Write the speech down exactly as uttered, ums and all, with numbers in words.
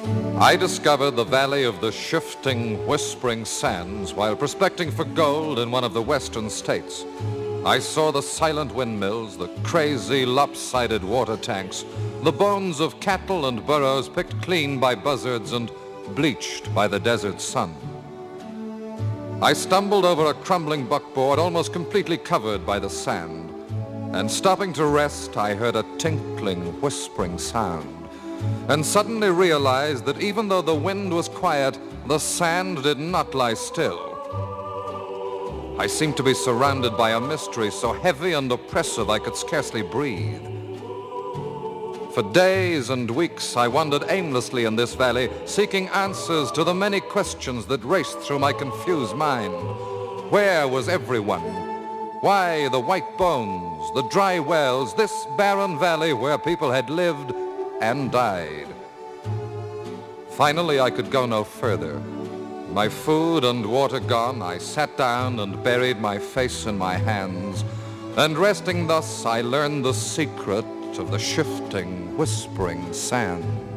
I discovered the valley of the shifting, whispering sands while prospecting for gold in one of the western states. I saw the silent windmills, the crazy, lopsided water tanks, the bones of cattle and burros picked clean by buzzards and bleached by the desert sun. I stumbled over a crumbling buckboard almost completely covered by the sand, and stopping to rest, I heard a tinkling, whispering sound, and suddenly realized that even though the wind was quiet, the sand did not lie still. I seemed to be surrounded by a mystery so heavy and oppressive I could scarcely breathe. For days and weeks, I wandered aimlessly in this valley, seeking answers to the many questions that raced through my confused mind. Where was everyone? Why the white bones, the dry wells, this barren valley where people had lived and died? Finally, I could go no further. My food and water gone, I sat down and buried my face in my hands, and resting thus, I learned the secret of the shifting, whispering sand.